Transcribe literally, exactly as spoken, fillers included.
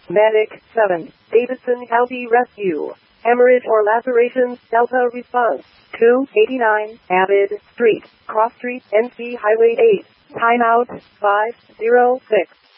Medic seven, Davidson County Rescue. Hemorrhage or lacerations, Delta response. two eighty-nine, Abbott Street, Cross Street, N C Highway eight. Timeout, five zero six.